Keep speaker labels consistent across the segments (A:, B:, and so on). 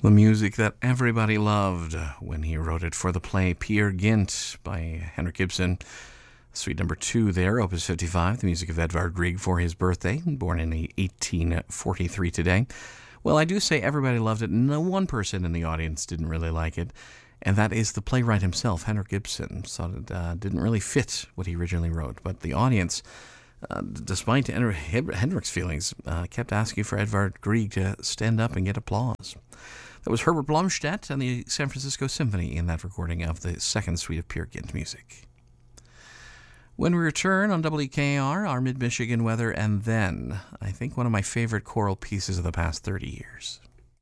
A: The music that everybody loved when he wrote it for the play Peer Gynt by Henrik Ibsen. Suite number 2 there, Opus 55, the music of Edvard Grieg for his birthday, born in 1843 today. Well, I do say everybody loved it. No one person in the audience didn't really like it, and that is the playwright himself, Henrik Ibsen. So it didn't really fit what he originally wrote, but the audience, despite Henrik's feelings, kept asking for Edvard Grieg to stand up and get applause. That was Herbert Blomstedt and the San Francisco Symphony in that recording of the second suite of Peer Gynt music. When we return on WKR, our Mid-Michigan weather, and then, I think, one of my favorite choral pieces of the past 30 years.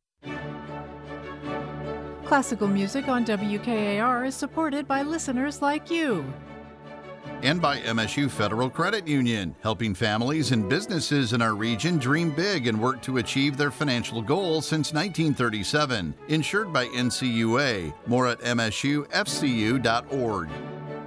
B: Classical music on WKAR is supported by listeners like you.
C: And by MSU Federal Credit Union, helping families and businesses in our region dream big and work to achieve their financial goals since 1937. Insured by NCUA. More at msufcu.org.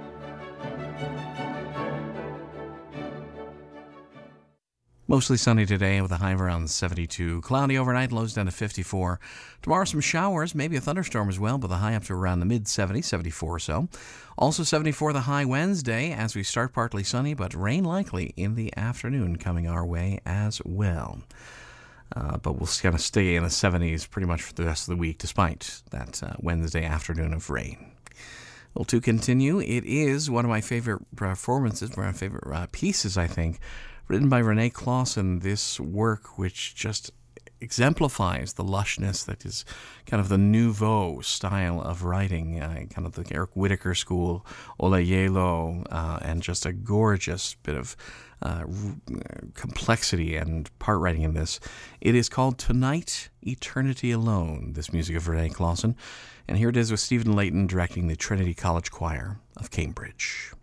A: Mostly sunny today with a high of around 72. Cloudy overnight, lows down to 54. Tomorrow some showers, maybe a thunderstorm as well, but the high up to around the mid-70s, 74 or so. Also 74 the high Wednesday as we start partly sunny, but rain likely in the afternoon coming our way as well. But we'll kind of stay in the 70s pretty much for the rest of the week despite that Wednesday afternoon of rain. Well, to continue, it is one of my favorite performances, one of my favorite pieces, I think, written by Renee Clausen, this work which just exemplifies the lushness that is kind of the nouveau style of writing, kind of the Eric Whitacre school, Ola Yelo, and just a gorgeous bit of complexity and part writing in this. It is called Tonight, Eternity Alone, this music of Renee Clausen, and here it is with Stephen Layton directing the Trinity College Choir of Cambridge.